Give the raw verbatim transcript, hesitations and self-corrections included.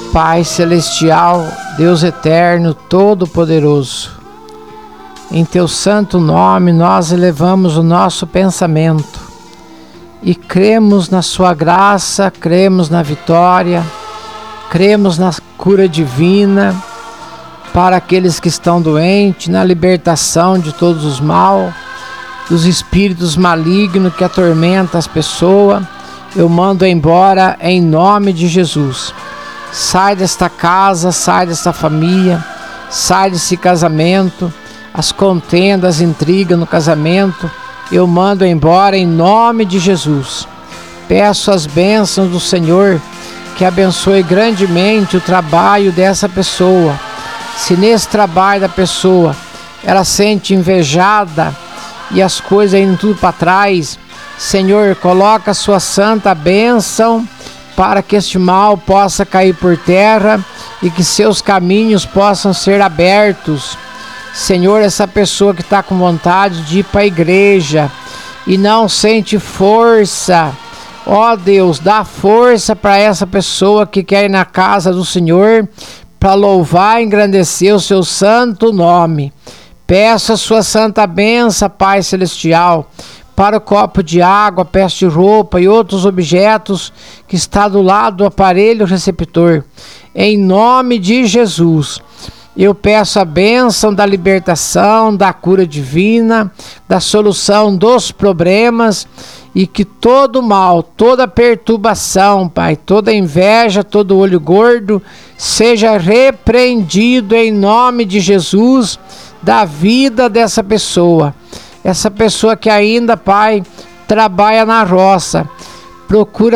Pai celestial, Deus eterno, todo-poderoso, em Teu santo nome nós elevamos o nosso pensamento e cremos na Sua graça, cremos na vitória, cremos na cura divina para aqueles que estão doentes, na libertação de todos os mal, dos espíritos malignos que atormentam as pessoas. Eu mando embora em nome de Jesus. Sai desta casa, sai desta família, sai desse casamento, as contendas, as intrigas no casamento, eu mando embora em nome de Jesus. Peço as bênçãos do Senhor, que abençoe grandemente o trabalho dessa pessoa. Se nesse trabalho da pessoa ela sente invejada e as coisas indo tudo para trás, Senhor, coloca a sua santa bênção para que este mal possa cair por terra e que seus caminhos possam ser abertos. Senhor, essa pessoa que está com vontade de ir para a igreja e não sente força, ó Deus, dá força para essa pessoa que quer ir na casa do Senhor para louvar e engrandecer o seu santo nome. Peço a sua santa bênção, Pai celestial, para o copo de água, peça de roupa e outros objetos que está do lado do aparelho receptor. Em nome de Jesus, eu peço a bênção da libertação, da cura divina, da solução dos problemas e que todo mal, toda perturbação, Pai, toda inveja, todo olho gordo seja repreendido em nome de Jesus da vida dessa pessoa. Essa pessoa que ainda, Pai, trabalha na roça, procura